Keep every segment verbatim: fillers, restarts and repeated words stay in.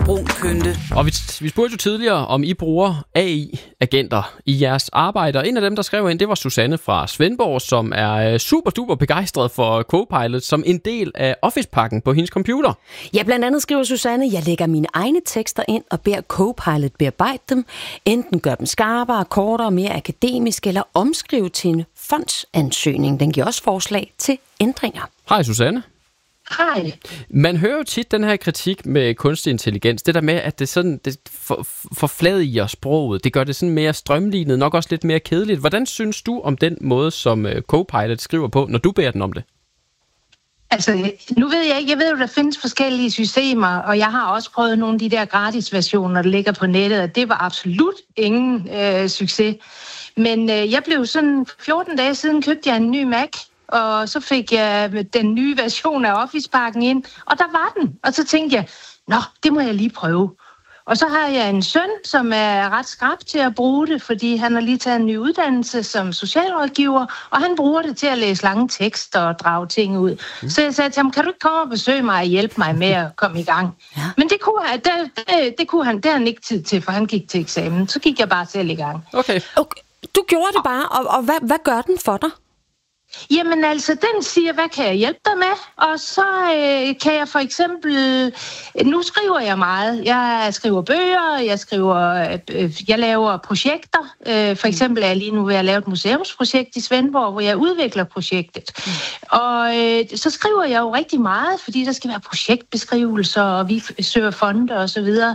Brunkønte. Og vi, vi spurgte jo tidligere, om I bruger A I-agenter i jeres arbejde. Og en af dem, der skrev ind, det var Susanne fra Svendborg, som er super duper begejstret for Copilot som en del af Office-pakken på hendes computer. Ja, blandt andet skriver Susanne, jeg lægger mine egne tekster ind og beder Copilot bearbejde dem. Enten gør dem skarpere, kortere, mere akademisk eller omskrive til en fondsansøgning. Den giver også forslag til ændringer. Hej Susanne. Hej. Man hører jo tit den her kritik med kunstig intelligens. Det der med, at det sådan det for, forfladiger sproget. Det gør det sådan mere strømlignet, nok også lidt mere kedeligt. Hvordan synes du om den måde, som Copilot skriver på, når du beder den om det? Altså, nu ved jeg ikke. Jeg ved jo, der findes forskellige systemer, og jeg har også prøvet nogle af de der gratis-versioner, der ligger på nettet, og det var absolut ingen øh, succes. Men øh, jeg blev sådan fjorten dage siden, købte jeg en ny Mac, og så fik jeg den nye version af Office-pakken ind, og der var den. Og så tænkte jeg, nå, det må jeg lige prøve. Og så har jeg en søn, som er ret skrap til at bruge det, fordi han har lige taget en ny uddannelse som socialrådgiver, og han bruger det til at læse lange tekster og drage ting ud. Mm. Så jeg sagde til ham, kan du ikke komme og besøge mig og hjælpe mig med at komme i gang? Ja. Men det kunne, han, det, det, det kunne han, det har han ikke tid til, for han gik til eksamen. Så gik jeg bare selv i gang. Okay. okay. Du gjorde det bare, og, og hvad, hvad gør den for dig? Jamen altså, den siger, hvad kan jeg hjælpe dig med? Og så øh, kan jeg for eksempel... Nu skriver jeg meget. Jeg skriver bøger, jeg skriver... Øh, jeg laver projekter. Øh, for eksempel er jeg lige nu ved at lave et museumsprojekt i Svendborg, hvor jeg udvikler projektet. Mm. Og øh, så skriver jeg jo rigtig meget, fordi der skal være projektbeskrivelser, og vi søger fonde og så videre.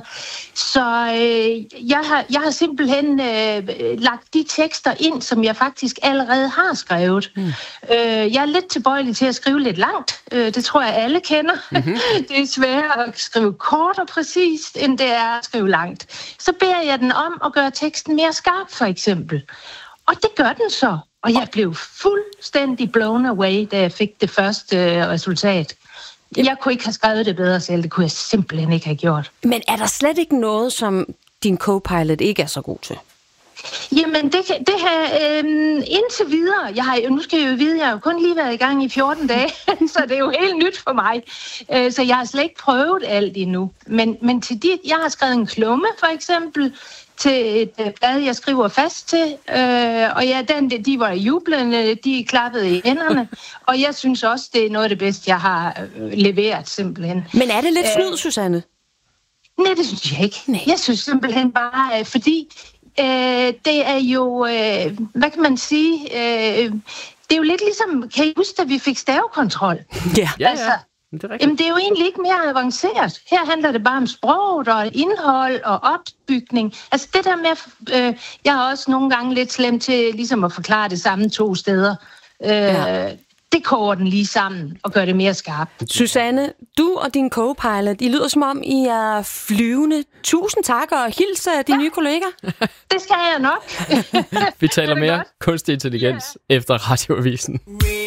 Så øh, jeg, har, jeg har simpelthen øh, lagt de tekster ind, som jeg faktisk allerede har skrevet. Mm. Øh, jeg er lidt tilbøjelig til at skrive lidt langt. Øh, det tror jeg, alle kender. Mm-hmm. Det er sværere at skrive kort og præcist, end det er at skrive langt. Så beder jeg den om at gøre teksten mere skarp, for eksempel. Og det gør den så. Og jeg blev fuldstændig blown away, da jeg fik det første øh, resultat. Jeg kunne ikke have skrevet det bedre selv. Det kunne jeg simpelthen ikke have gjort. Men er der slet ikke noget, som din Copilot ikke er så god til? Jamen, det, det her, øh, indtil videre, jeg har, nu skal jeg jo vide, jeg har jo kun lige været i gang i fjorten dage, så det er jo helt nyt for mig. Øh, så jeg har slet ikke prøvet alt endnu. Men, men til dit, jeg har skrevet en klumme, for eksempel, til et øh, blad, jeg skriver fast til, øh, og ja, den, de var jublende, de klappede i hænderne, og jeg synes også, det er noget af det bedste, jeg har øh, leveret, simpelthen. Men er det lidt snyd, øh, Susanne? Nej, det synes jeg ikke. Nej. Jeg synes simpelthen bare, øh, fordi... Øh, det er jo, øh, hvad kan man sige, øh, det er jo lidt ligesom, kan I huske, at vi fik stavekontrol? Ja, ja, altså, ja. Det er rigtigt. Jamen, det er jo egentlig ikke mere avanceret. Her handler det bare om sproget og indhold og opbygning. Altså det der med, øh, jeg har også nogle gange lidt slemt til ligesom at forklare det samme to steder. Øh, ja. Det koger den lige sammen og gør det mere skarpt. Susanne, du og din Copilot, I lyder som om, I er flyvende. Tusind tak og hils af dine ja. nye kolleger. Det skal jeg nok. Vi taler mere kunstig intelligens yeah. efter Radioavisen.